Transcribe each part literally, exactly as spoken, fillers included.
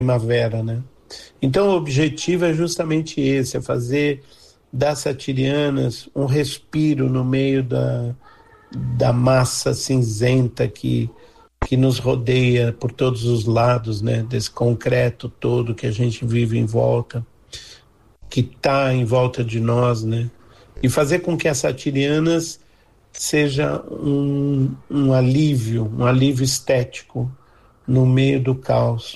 primavera, né? Então o objetivo é justamente esse, é fazer das Satirianas um respiro no meio da, da massa cinzenta que, que nos rodeia por todos os lados, né? Desse concreto todo que a gente vive em volta, que está em volta de nós, né? E fazer com que as Satirianas seja um, um alívio, um alívio estético no meio do caos.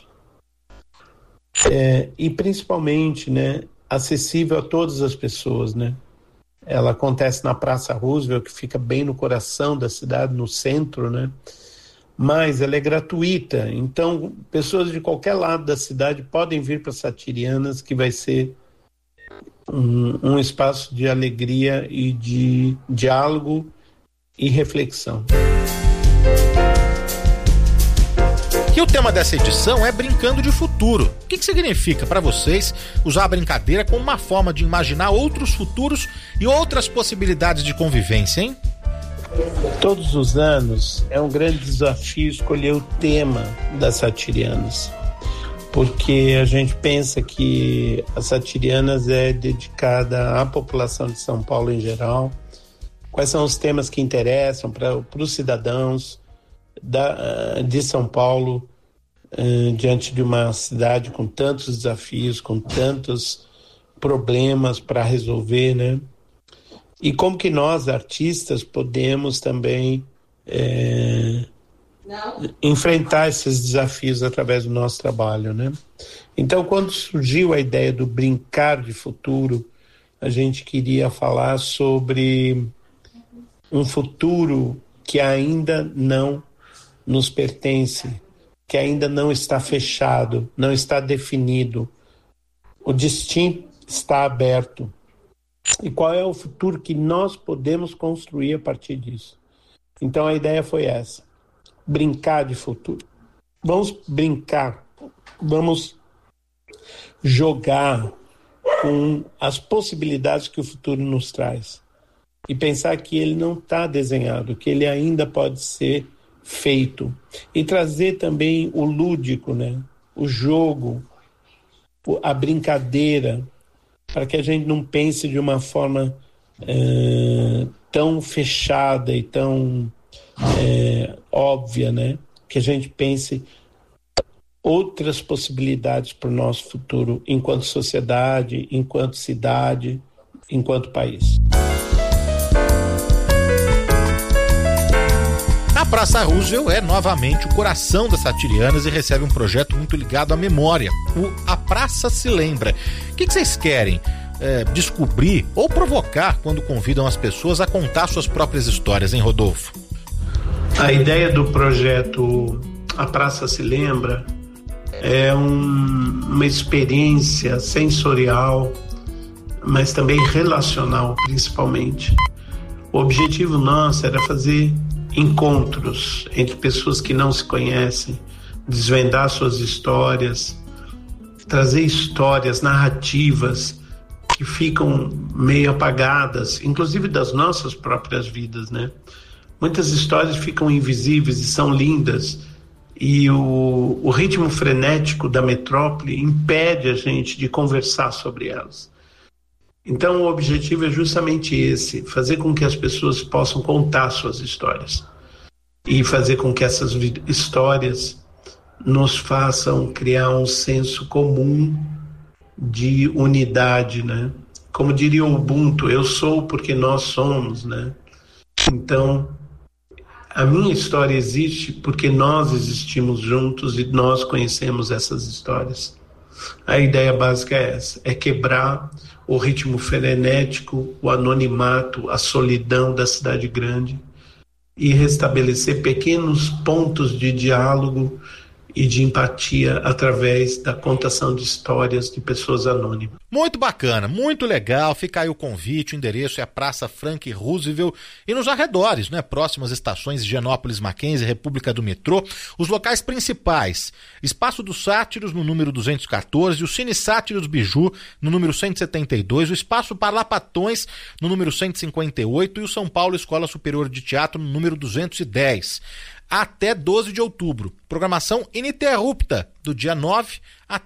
É, e principalmente, né, acessível a todas as pessoas, né? Ela acontece na Praça Roosevelt, que fica bem no coração da cidade, no centro, né? Mas ela é gratuita, então pessoas de qualquer lado da cidade podem vir para Satirianas, que vai ser um, um espaço de alegria e de diálogo e reflexão. E o tema dessa edição é Brincando de Futuro. O que, que significa para vocês usar a brincadeira como uma forma de imaginar outros futuros e outras possibilidades de convivência, hein? Todos os anos é um grande desafio escolher o tema das Satirianas, porque a gente pensa que as Satirianas é dedicada à população de São Paulo em geral. Quais são os temas que interessam para os cidadãos da, de São Paulo, uh, diante de uma cidade com tantos desafios, com tantos problemas para resolver, né? E como que nós, artistas, podemos também é, enfrentar esses desafios através do nosso trabalho, né? Então, quando surgiu a ideia do Brincar de Futuro, a gente queria falar sobre um futuro que ainda não nos pertence, que ainda não está fechado, não está definido. O destino está aberto. E qual é o futuro que nós podemos construir a partir disso? Então a ideia foi essa: brincar de futuro. Vamos brincar, vamos jogar com as possibilidades que o futuro nos traz. E pensar que ele não está desenhado, que ele ainda pode ser feito. E trazer também o lúdico, né? O jogo, a brincadeira, para que a gente não pense de uma forma é, tão fechada e tão é, óbvia, né? Que a gente pense outras possibilidades para o nosso futuro enquanto sociedade, enquanto cidade, enquanto país. A Praça Roosevelt é novamente o coração das Satirianas e recebe um projeto muito ligado à memória, o A Praça Se Lembra. O que, que vocês querem é, descobrir ou provocar quando convidam as pessoas a contar suas próprias histórias, hein, Rodolfo? A ideia do projeto A Praça Se Lembra é um, uma experiência sensorial, mas também relacional, principalmente. O objetivo nosso era fazer encontros entre pessoas que não se conhecem, desvendar suas histórias, trazer histórias, narrativas que ficam meio apagadas, inclusive das nossas próprias vidas, né? Muitas histórias ficam invisíveis e são lindas, e o, o ritmo frenético da metrópole impede a gente de conversar sobre elas. Então o objetivo é justamente esse: fazer com que as pessoas possam contar suas histórias e fazer com que essas histórias nos façam criar um senso comum de unidade, né? Como diria o Ubuntu, eu sou porque nós somos, né? Então a minha história existe porque nós existimos juntos e nós conhecemos essas histórias. A ideia básica é essa: é quebrar o ritmo frenético, o anonimato, a solidão da cidade grande e restabelecer pequenos pontos de diálogo e de empatia através da contação de histórias de pessoas anônimas. Muito bacana, muito legal. Fica aí o convite, o endereço é a Praça Frank Roosevelt e nos arredores, né? Próximas estações de Higienópolis, Mackenzie, República do Metrô. Os locais principais: Espaço dos Sátiros, no número duzentos e quatorze, o Cine Sátiros Biju, no número cento e setenta e dois, o Espaço Parlapatões, no número cento e cinquenta e oito, e o São Paulo Escola Superior de Teatro, no número duzentos e dez. até doze de outubro. Programação ininterrupta do dia nove até